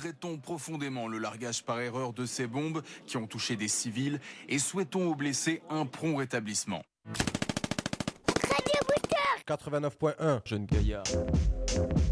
regrettons profondément le largage par erreur de ces bombes qui ont touché des civils et souhaitons aux blessés un prompt rétablissement. 89.1, jeune gaillard.